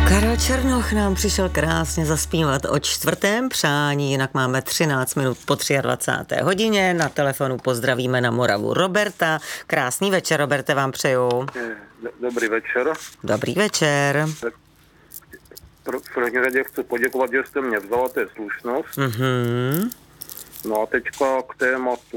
Karel Černoch nám přišel krásně zaspívat o 4. přání, jinak máme 13 minut po 23. hodině. Na telefonu pozdravíme na Moravu Roberta. Krásný večer, Roberte, vám přeju. Dobrý večer. Dobrý večer. V první řadě chci poděkovat, že jste mě vzala, to je slušnost. No a teďka k tématu.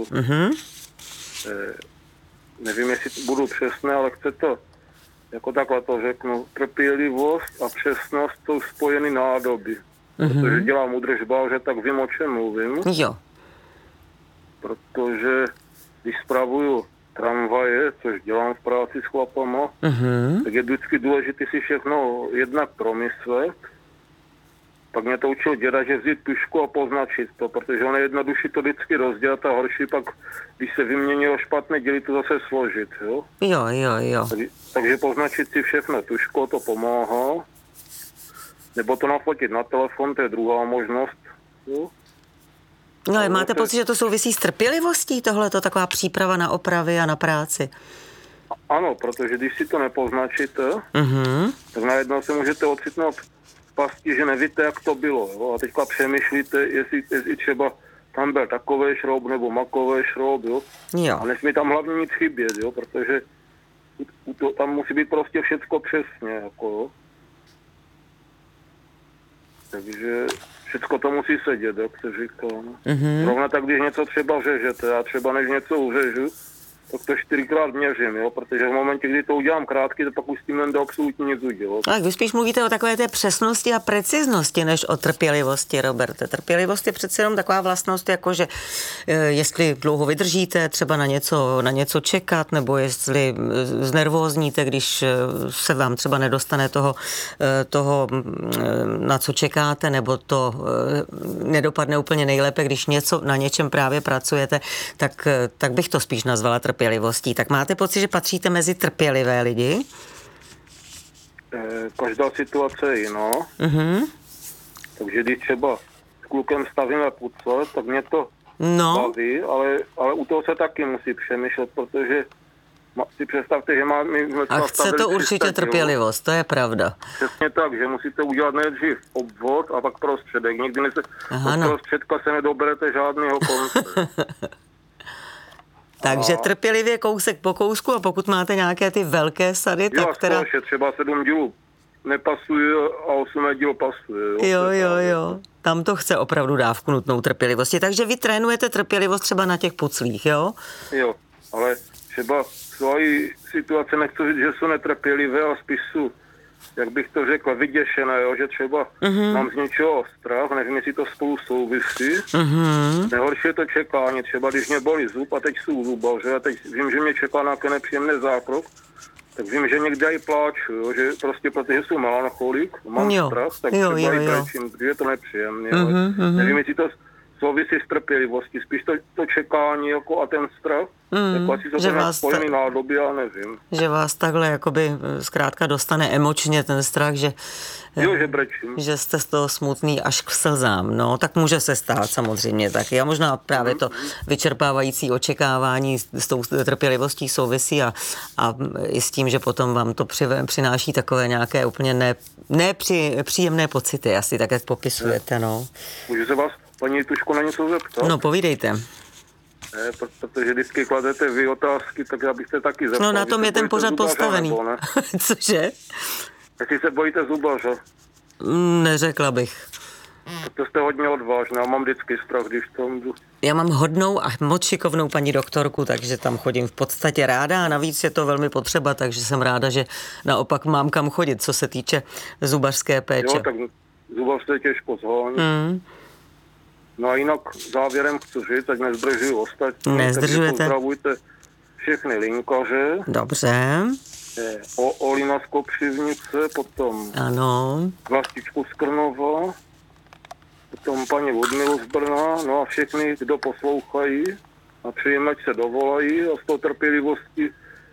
Nevím, jestli budu přesné, ale chce to, jako takhle to řeknu, trpělivost a přesnost jsou spojeny nádoby. Protože dělám údržba, že tak vím, o čem mluvím. Jo. Protože když spravuju tramvaje, což dělám v práci s chlapama, tak je vždycky důležité si všechno jednak promyslet. Pak mě to učil děda, že vzít tužku a poznačit to, protože on je jednodušší to vždycky rozdělat a horší pak, když se vyměnilo špatné dělí, to zase složit, jo? Jo. Takže poznačit si všechno tužkou, to pomáhá. Nebo to nafotit na telefon, to je druhá možnost, jo? No ale máte pocit, že to souvisí s trpělivostí, tohleto, taková příprava na opravy a na práci? Ano, protože když si to nepoznačíte, tak najednou se můžete ocitnout v pasti, že nevíte, jak to bylo. Jo? A teďka přemýšlíte, jestli třeba tam byl takový šroub nebo makový šroub, jo? Jo. A nesmí tam hlavně nic chybět, jo? Protože tam musí být prostě všecko přesně, jako jo? Takže všecko to musí sedět, jak se říká. Rovna tak, když něco třeba řežete, já třeba než něco uřežu, tak to 4krát měřím, jo? Protože v momentě, kdy to udělám krátky, to pak už s tím nedá absolutně nic udělat. Tak vy spíš mluvíte o takové té přesnosti a preciznosti, než o trpělivosti, Roberte. Trpělivost je přece jenom taková vlastnost, jako že jestli dlouho vydržíte třeba na něco čekat, nebo jestli znervózníte, když se vám třeba nedostane toho, na co čekáte, nebo to nedopadne úplně nejlépe, když na něčem právě pracujete, tak bych to spíš nazvala trpělivostí. Tak máte pocit, že patříte mezi trpělivé lidi? Každá situace je jiná. Takže když třeba s klukem stavíme pucle, tak mě to baví, ale u toho se taky musí přemýšlet, protože si představte, že a chce to určitě trpělivost, to je pravda. Přesně tak, že musíte udělat nejdřív obvod a pak prostředek. Nikdy od prostředka se nedoberete žádného konce. Takže trpělivě kousek po kousku a pokud máte nějaké ty velké sady, tak teda... Jo, třeba 7 dílů nepasuje a 8 díl pasuje. Jo. Tam to chce opravdu dávku nutnou trpělivosti. Takže vy trénujete trpělivost třeba na těch puclích, jo? Jo, ale třeba svojí situace nechci říct, že jsou netrpělivé a spíš jsou, jak bych to řekl, vyděšené, jo? Že třeba mám z něčeho strach, nevím, jestli to spolu souvisí. Nejhorší je to čekání, třeba když mě bolí zub a teď jsou zubaře a teď vím, že mě čeká nějaký nepříjemný zákrok, tak vím, že někde i pláču, jo? Že prostě protože jsou melancholik, mám strach, tak třeba i pláčím, protože je to nepříjemné. Nevím, jestli to souvisí s trpělivostí, spíš to čekání jako a ten strach, jako asi to je spojený nádoby, já nevím. Že vás takhle jakoby zkrátka dostane emočně ten strach, že brečím. Že jste z toho smutný až k slzám, no, tak může se stát samozřejmě taky. A možná právě to vyčerpávající očekávání s tou trpělivostí souvisí a i s tím, že potom vám to přináší takové nějaké úplně nepříjemné pocity, asi tak, jak popisujete, no. Můžu se vás, paní Tuško, na něco zeptat? No, povídejte. Protože vždycky kladete vy otázky, tak já bych se taky zeptal. No, na tom je ten pořad postavený. Cože? Jestli se bojíte zubaře? Neřekla bych. To jste hodně odvážná, mám vždycky strach, když tam jdu. Já mám hodnou a moc šikovnou paní doktorku, takže tam chodím v podstatě ráda a navíc je to velmi potřeba, takže jsem ráda, že naopak mám kam chodit, co se týče zubařské péče. Jo, tak zubař se těžko zhání. No a jinak závěrem chci říct, ať nezdržuju ostatní. Nezdržujete. Pozdravujte všechny linkaře. Dobře. Olina z Kopřivnice, potom Vlastičku z Krnova, potom paní Ludmilu z Brna, no a všechny, kdo poslouchají a přejím, ať se dovolají a z toho trpělivosti,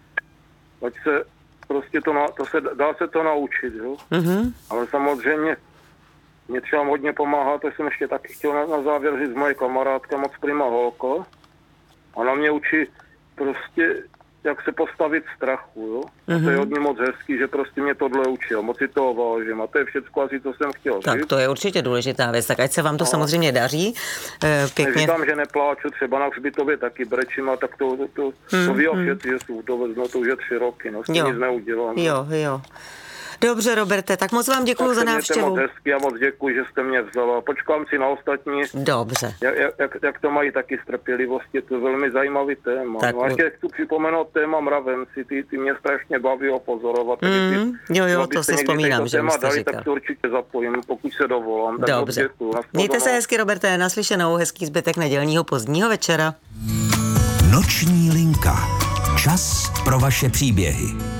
ať se prostě dá se to naučit, jo. Ale samozřejmě mě třeba hodně pomáhá, to jsem ještě taky chtěl na závěr říct, moje kamarádka, moc prima holka. Ona mě učí prostě jak se postavit strachu, jo. To je od ní moc hezký, že prostě mě tohle učil, moc si toho vážím a to je všecko asi, co jsem chtěl říct. Tak to je určitě důležitá věc, tak ať se vám to samozřejmě daří. Pěkně. Neříkám, že nepláču, třeba na hřbitově taky brečím a tak to ví o všetci, že jsou vdovec, no to už je 3 roky, no s tím nic neudělám. Jo. Dobře, Roberte, tak moc vám děkuju za návštěvu. Moc hezky a moc děkuji, že jste mě vzala. Počkám si na ostatní. Dobře. Jak to mají taky s trpělivostí, to je velmi zajímavý téma. Tak no a ještě chci připomenout téma mravenci, ty mě strašně baví opozorovat. Jo, to si vzpomínám, že jste říkal. Tak to určitě zapojím, pokud se dovolám. Tak dobře. Mějte se hezky, Roberte, naslyšenou, hezký zbytek nedělního pozdního večera. Noční linka. Čas pro vaše příběhy.